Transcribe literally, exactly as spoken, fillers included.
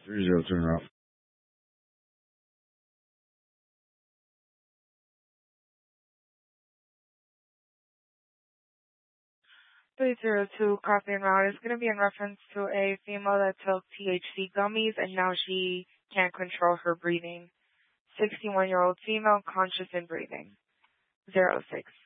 Three zero turn her off. three zero two copy and route is going to be in reference to a female that took T H C gummies and now she can't control her breathing. sixty-one-year-old female, conscious and breathing. zero six.